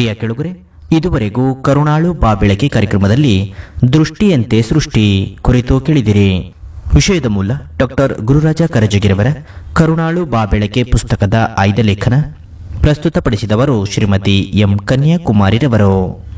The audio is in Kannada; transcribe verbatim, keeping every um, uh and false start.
ಪ್ರಿಯ ಕೆಳುಗರೆ, ಇದುವರೆಗೂ ಕರುಣಾಳು ಬಾ ಬೆಳಕೆ ಕಾರ್ಯಕ್ರಮದಲ್ಲಿ ದೃಷ್ಟಿಯಂತೆ ಸೃಷ್ಟಿ ಕುರಿತು ಕೇಳಿದಿರಿ. ವಿಷಯದ ಮೂಲ ಡಾಕ್ಟರ್ ಗುರುರಾಜ ಕರಜಗಿರವರ ಕರುಣಾಳು ಬಾ ಬೆಳಕೆ ಪುಸ್ತಕದ ಆಯ್ದ ಲೇಖನ. ಪ್ರಸ್ತುತಪಡಿಸಿದವರು ಶ್ರೀಮತಿ ಎಂ ಕನ್ಯಾಕುಮಾರಿರವರು.